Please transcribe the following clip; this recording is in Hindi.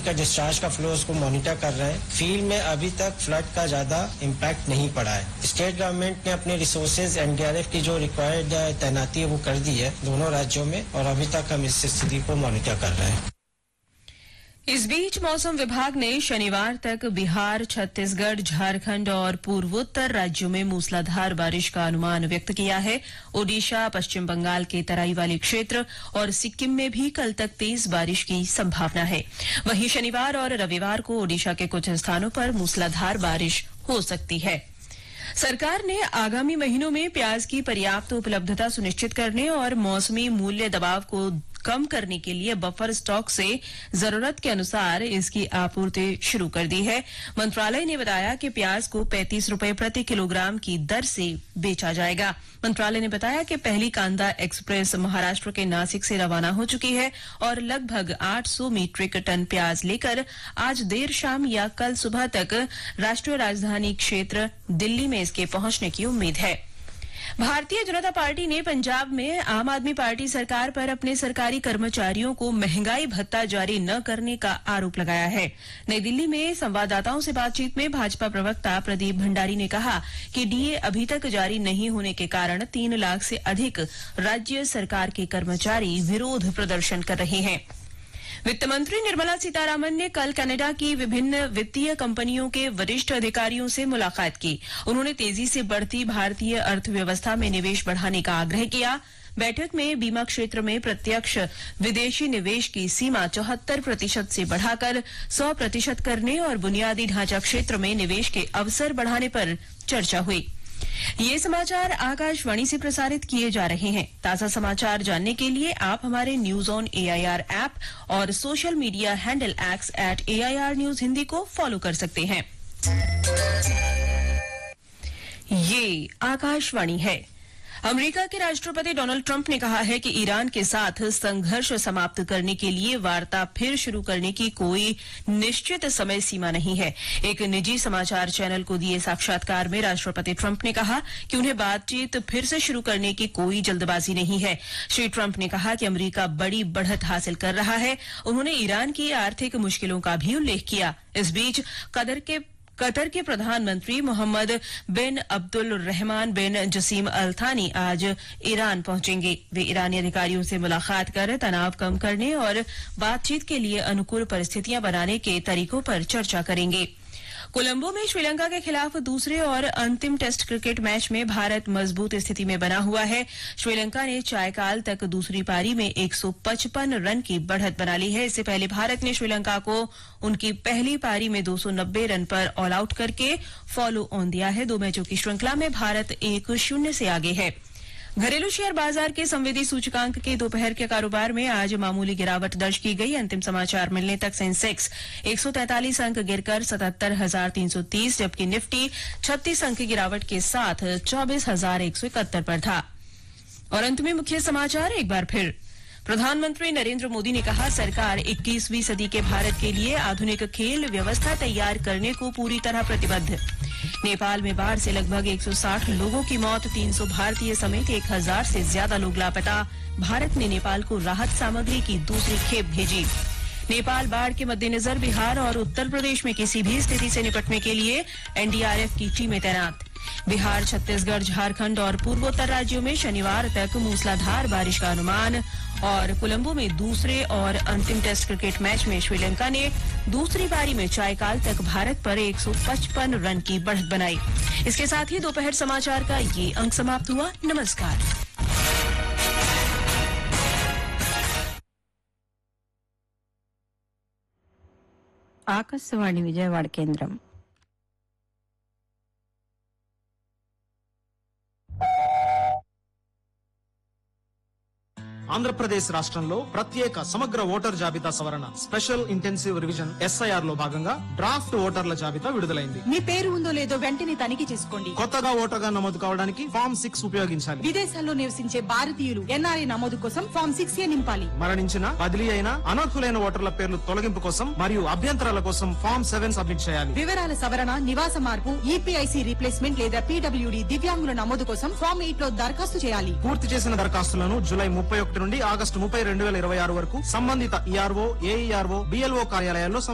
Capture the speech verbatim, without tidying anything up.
का डिस्चार्ज का फ्लो उसको मॉनिटर कर रहे हैं। फील्ड में अभी तक फ्लड का ज्यादा इम्पैक्ट नहीं पड़ा है। स्टेट गवर्नमेंट ने अपने रिसोर्सेज एनडीआरएफ की जो रिक्वायर्ड तैनाती है वो कर दी है दोनों राज्यों में, और अभी तक हम इस स्थिति को मॉनिटर कर रहे हैं। इस बीच मौसम विभाग ने शनिवार तक बिहार, छत्तीसगढ़, झारखंड और पूर्वोत्तर राज्यों में मूसलाधार बारिश का अनुमान व्यक्त किया है। ओडिशा, पश्चिम बंगाल के तराई वाले क्षेत्र और सिक्किम में भी कल तक तेज बारिश की संभावना है। वहीं शनिवार और रविवार को ओडिशा के कुछ स्थानों पर मूसलाधार बारिश हो सकती है। सरकार ने आगामी महीनों में प्याज की पर्याप्त उपलब्धता सुनिश्चित करने और मौसमी मूल्य दबाव को कम करने के लिए बफर स्टॉक से जरूरत के अनुसार इसकी आपूर्ति शुरू कर दी है। मंत्रालय ने बताया कि प्याज को पैंतीस रुपए प्रति किलोग्राम की दर से बेचा जाएगा। मंत्रालय ने बताया कि पहली कांदा एक्सप्रेस महाराष्ट्र के नासिक से रवाना हो चुकी है और लगभग आठ सौ मीट्रिक टन प्याज लेकर आज देर शाम या कल सुबह तक राष्ट्रीय राजधानी क्षेत्र दिल्ली में इसके पहुंचने की उम्मीद है। भारतीय जनता पार्टी ने पंजाब में आम आदमी पार्टी सरकार पर अपने सरकारी कर्मचारियों को महंगाई भत्ता जारी न करने का आरोप लगाया है। नई दिल्ली में संवाददाताओं से बातचीत में भाजपा प्रवक्ता प्रदीप भंडारी ने कहा कि डीए अभी तक जारी नहीं होने के कारण तीन लाख से अधिक राज्य सरकार के कर्मचारी विरोध प्रदर्शन कर रहे हैं। वित्त मंत्री निर्मला सीतारामन ने कल कनाडा की विभिन्न वित्तीय कंपनियों के वरिष्ठ अधिकारियों से मुलाकात की। उन्होंने तेजी से बढ़ती भारतीय अर्थव्यवस्था में निवेश बढ़ाने का आग्रह किया। बैठक में बीमा क्षेत्र में प्रत्यक्ष विदेशी निवेश की सीमा चौहत्तर प्रतिशत से बढ़ाकर सौ प्रतिशत करने और बुनियादी ढांचा क्षेत्र में निवेश के अवसर बढ़ाने पर चर्चा हुई। ये समाचार आकाशवाणी से प्रसारित किए जा रहे हैं। ताजा समाचार जानने के लिए आप हमारे न्यूज ऑन एआईआर ऐप और social media handle x eight AIR news Hindi को फॉलो कर सकते हैं। ये आकाशवाणी है। अमेरिका के राष्ट्रपति डोनाल्ड ट्रंप ने कहा है कि ईरान के साथ संघर्ष समाप्त करने के लिए वार्ता फिर शुरू करने की कोई निश्चित समय सीमा नहीं है। एक निजी समाचार चैनल को दिए साक्षात्कार में राष्ट्रपति ट्रंप ने कहा कि उन्हें बातचीत फिर से शुरू करने की कोई जल्दबाजी नहीं है। श्री ट्रंप ने कहा कि अमेरिका बड़ी बढ़त हासिल कर रहा है। उन्होंने ईरान की आर्थिक मुश्किलों का भी उल्लेख किया। इस बीच कतर के कतर के प्रधानमंत्री मोहम्मद बिन अब्दुल रहमान बिन जसीम अल थानी आज ईरान पहुंचेंगे। वे ईरानी अधिकारियों से मुलाकात कर तनाव कम करने और बातचीत के लिए अनुकूल परिस्थितियां बनाने के तरीकों पर चर्चा करेंगे। कोलंबो में श्रीलंका के खिलाफ दूसरे और अंतिम टेस्ट क्रिकेट मैच में भारत मजबूत स्थिति में बना हुआ है। श्रीलंका ने चायकाल तक दूसरी पारी में एक सौ पचपन रन की बढ़त बना ली है। इससे पहले भारत ने श्रीलंका को उनकी पहली पारी में दो सौ नब्बे रन पर ऑल आउट करके फॉलो ऑन दिया है। दो मैचों की श्रृंखला में भारत एक शून्य से आगे है। घरेलू शेयर बाजार के संवेदी सूचकांक के दोपहर के कारोबार में आज मामूली गिरावट दर्ज की गई। अंतिम समाचार मिलने तक सेंसेक्स एक सौ तैंतालीस अंक गिरकर सतहत्तर हजार तीन सौ तीस, जबकि निफ्टी छत्तीस अंक की गिरावट के साथ चौबीस हजार एक सौ इकहत्तर पर था। और अंत में मुख्य समाचार एक बार फिर। प्रधानमंत्री नरेंद्र मोदी ने कहा, सरकार इक्कीसवीं सदी के भारत के लिए आधुनिक खेल व्यवस्था तैयार करने को पूरी तरह प्रतिबद्ध। नेपाल में बाढ़ से लगभग एक सौ साठ लोगों की मौत, तीन सौ भारतीय समेत एक हजार से ज्यादा लोग लापता। भारत ने नेपाल को राहत सामग्री की दूसरी खेप भेजी। नेपाल बाढ़ के मद्देनजर बिहार और उत्तर प्रदेश में किसी भी स्थिति से निपटने के लिए एनडीआरएफ की टीमें तैनात। बिहार, छत्तीसगढ़, झारखंड और पूर्वोत्तर राज्यों में शनिवार तक मूसलाधार बारिश का अनुमान। और कोलंबो में दूसरे और अंतिम टेस्ट क्रिकेट मैच में श्रीलंका ने दूसरी पारी में चायकाल तक भारत पर एक सौ पचपन रन की बढ़त बनाई। इसके साथ ही दोपहर समाचार का ये अंक समाप्त हुआ। नमस्कार। ఆకాశవాణి విజయవాడ కేంద్రం. ఆంధ్రప్రదేశ్ రాష్ట్రంలో ప్రత్యేక సమగ్ర ఓటర్ జాబితా సవరణ స్పెషల్ ఇంటెన్సివ్ రివిజన్ ఎస్ఐఆర్ లో భాగంగా డ్రాఫ్ట్ ఓటర్ల జాబితా విడుదలైంది. మీ పేరు ఉందో లేదో వెంటనే తనిఖీ చేసుకోండి. కొత్తగా ఓటర్గా నమోదు కావడానికి ఫామ్ సిక్స్ ఉపయోగించాలి. విదేశాల్లో నివసించే భారతీయులు ఎన్ఆర్ఐ నమోదు కోసం ఫామ్ సిక్స్ ఏ నింపాలి. మరణించిన, బదిలీ అయిన, అనర్హులైన ఓటర్ల పేర్లు తొలగింపు కోసం మరియు అభ్యంతరాల కోసం ఫామ్ సెవెన్ సబ్మిట్ చేయాలి. వివరాల సవరణ, నివాస మార్పు, ఈపీఐసి రీప్లేస్మెంట్ లేదా పీడబ్ల్యూడీ దివ్యాంగుల నమోదు కోసం ఫామ్ ఎయిట్ లో దరఖాస్తు చేయాలి. పూర్తి చేసిన దరఖాస్తులను జూలై ముప్పై ఒకటి నుండి ఆగస్టు ముప్పై రెండు వేల ఇరవై ఆరు వరకు సంబంధిత ఈఆర్ఓ, ఏఈఆర్ఓ, బిఎల్ఓ కార్యాలయాల్లో